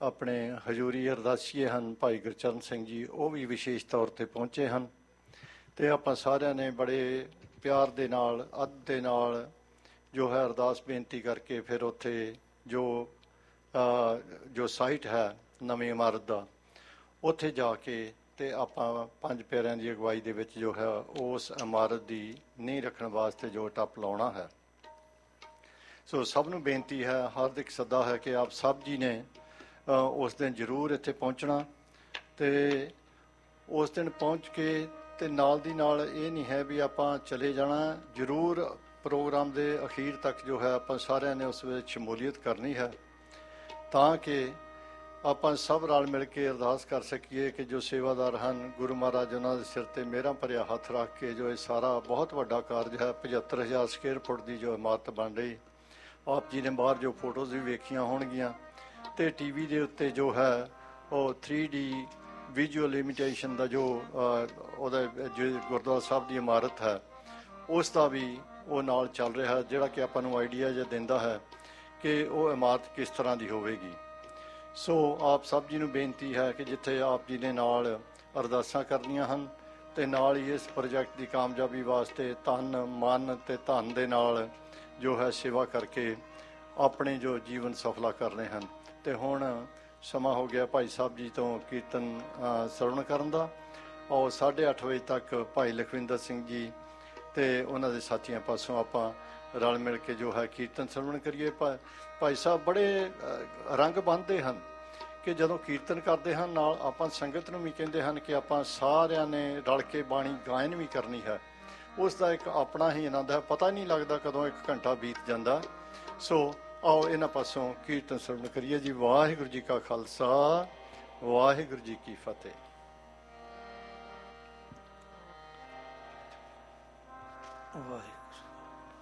ਆਪਣੇ ਹਜ਼ੂਰੀ ਅਰਦਾਸੀਏ ਹਨ ਭਾਈ ਗੁਰਚਰਨ ਸਿੰਘ ਜੀ, ਉਹ ਵੀ ਵਿਸ਼ੇਸ਼ ਤੌਰ 'ਤੇ ਪਹੁੰਚੇ ਹਨ। ਅਤੇ ਆਪਾਂ ਸਾਰਿਆਂ ਨੇ ਬੜੇ ਪਿਆਰ ਦੇ ਨਾਲ, ਅੱਧ ਦੇ ਨਾਲ ਜੋ ਹੈ ਅਰਦਾਸ ਬੇਨਤੀ ਕਰਕੇ ਫਿਰ ਉੱਥੇ ਜੋ ਸਾਈਟ ਹੈ ਨਵੀਂ ਇਮਾਰਤ ਦਾ, ਉੱਥੇ ਜਾ ਕੇ ਅਤੇ ਆਪਾਂ ਪੰਜ ਪਿਆਰਿਆਂ ਦੀ ਅਗਵਾਈ ਦੇ ਵਿੱਚ ਜੋ ਹੈ ਉਸ ਇਮਾਰਤ ਦੀ ਨੀਂਹ ਰੱਖਣ ਵਾਸਤੇ ਜੋ ਟੱਪ ਲਾਉਣਾ ਹੈ। ਸੋ ਸਭ ਨੂੰ ਬੇਨਤੀ ਹੈ, ਹਾਰਦਿਕ ਸੱਦਾ ਹੈ ਕਿ ਆਪ ਸਭ ਜੀ ਨੇ ਉਸ ਦਿਨ ਜ਼ਰੂਰ ਇੱਥੇ ਪਹੁੰਚਣਾ। ਅਤੇ ਉਸ ਦਿਨ ਪਹੁੰਚ ਕੇ ਅਤੇ ਨਾਲ ਦੀ ਨਾਲ ਇਹ ਨਹੀਂ ਹੈ ਵੀ ਆਪਾਂ ਚਲੇ ਜਾਣਾ, ਜ਼ਰੂਰ ਪ੍ਰੋਗਰਾਮ ਦੇ ਅਖੀਰ ਤੱਕ ਜੋ ਹੈ ਆਪਾਂ ਸਾਰਿਆਂ ਨੇ ਉਸ ਵਿੱਚ ਸ਼ਮੂਲੀਅਤ ਕਰਨੀ ਹੈ, ਤਾਂ ਕਿ ਆਪਾਂ ਸਭ ਰਲ ਮਿਲ ਕੇ ਅਰਦਾਸ ਕਰ ਸਕੀਏ ਕਿ ਜੋ ਸੇਵਾਦਾਰ ਹਨ, ਗੁਰੂ ਮਹਾਰਾਜ ਉਹਨਾਂ ਦੇ ਸਿਰ 'ਤੇ ਮਿਹਰਾਂ ਭਰਿਆ ਹੱਥ ਰੱਖ ਕੇ ਜੋ ਇਹ ਸਾਰਾ ਬਹੁਤ ਵੱਡਾ ਕਾਰਜ ਹੈ, 75,000 ਸਕੁਅਰ ਫੁੱਟ ਦੀ ਜੋ ਇਮਾਰਤ ਬਣ ਰਹੀ। ਆਪ ਜੀ ਨੇ ਬਾਹਰ ਜੋ ਫੋਟੋਜ਼ ਵੀ ਵੇਖੀਆਂ ਹੋਣਗੀਆਂ, ਅਤੇ TV ਦੇ ਉੱਤੇ ਜੋ ਹੈ ਉਹ 3D ਵਿਜ਼ੂਅਲ ਇਮੀਟੇਸ਼ਨ ਦਾ ਜੋ ਉਹਦਾ ਜੋ ਗੁਰਦੁਆਰਾ ਸਾਹਿਬ ਦੀ ਇਮਾਰਤ ਹੈ, ਉਸ ਦਾ ਵੀ ਉਹ ਨਾਲ ਚੱਲ ਰਿਹਾ, ਜਿਹੜਾ ਕਿ ਆਪਾਂ ਨੂੰ ਆਈਡੀਆ ਜਿਹਾ ਦਿੰਦਾ ਹੈ ਕਿ ਉਹ ਇਮਾਰਤ ਕਿਸ ਤਰ੍ਹਾਂ ਦੀ ਹੋਵੇਗੀ। ਸੋ ਆਪ ਸਭ ਜੀ ਨੂੰ ਬੇਨਤੀ ਹੈ ਕਿ ਜਿੱਥੇ ਆਪ ਜੀ ਨੇ ਨਾਲ ਅਰਦਾਸਾਂ ਕਰਨੀਆਂ ਹਨ ਅਤੇ ਨਾਲ ਹੀ ਇਸ ਪ੍ਰੋਜੈਕਟ ਦੀ ਕਾਮਯਾਬੀ ਵਾਸਤੇ ਤਨ, ਮਨ ਅਤੇ ਧਨ ਦੇ ਨਾਲ ਜੋ ਹੈ ਸੇਵਾ ਕਰਕੇ ਆਪਣੇ ਜੋ ਜੀਵਨ ਸਫਲਾ ਕਰਨੇ ਹਨ। ਅਤੇ ਹੁਣ ਸਮਾਂ ਹੋ ਗਿਆ ਭਾਈ ਸਾਹਿਬ ਜੀ ਤੋਂ ਕੀਰਤਨ ਸਰਵਣ ਕਰਨ ਦਾ। ਔਰ 8:30 ਵਜੇ ਤੱਕ ਭਾਈ ਲਖਵਿੰਦਰ ਸਿੰਘ ਜੀ ਅਤੇ ਉਹਨਾਂ ਦੇ ਸਾਥੀਆਂ ਪਾਸੋਂ ਆਪਾਂ ਰਲ ਮਿਲ ਕੇ ਜੋ ਹੈ ਕੀਰਤਨ ਸਰਵਣ ਕਰੀਏ। ਭਾਈ ਸਾਹਿਬ ਬੜੇ ਰੰਗ ਬੰਨ੍ਹਦੇ ਹਨ ਕਿ ਜਦੋਂ ਕੀਰਤਨ ਕਰਦੇ ਹਨ ਨਾਲ ਆਪਾਂ ਸੰਗਤ ਨੂੰ ਵੀ ਕਹਿੰਦੇ ਹਨ ਕਿ ਆਪਾਂ ਸਾਰਿਆਂ ਨੇ ਰਲ ਕੇ ਬਾਣੀ ਗਾਇਨ ਵੀ ਕਰਨੀ ਹੈ। ਉਸ ਦਾ ਇੱਕ ਆਪਣਾ ਹੀ ਆਨੰਦ ਹੈ, ਪਤਾ ਨਹੀਂ ਲੱਗਦਾ ਕਦੋਂ 1 ਘੰਟਾ ਬੀਤ ਜਾਂਦਾ। ਸੋ ਆਓ ਇਹਨਾਂ ਪਾਸੋਂ ਕੀਰਤਨ ਸਰਵਣ ਕਰੀਏ ਜੀ। ਵਾਹਿਗੁਰੂ ਜੀ ਕਾ ਖਾਲਸਾ, ਵਾਹਿਗੁਰੂ ਜੀ ਕੀ ਫਤਿਹ। ਵਾਹਿਗੁਰੂ।